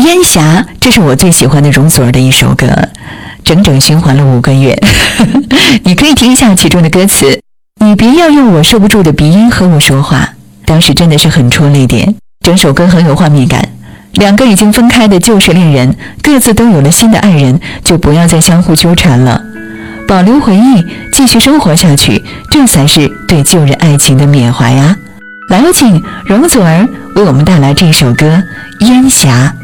烟霞，这是我最喜欢的容祖儿的一首歌，整整循环了5个月。你可以听一下其中的歌词，你别要用我受不住的鼻音和我说话，当时真的是很戳泪点。整首歌很有画面感，两个已经分开的旧时恋人，各自都有了新的爱人，就不要再相互纠缠了，保留回忆，继续生活下去，这才是对旧日爱情的缅怀啊。来有请容祖儿为我们带来这首歌《烟霞》。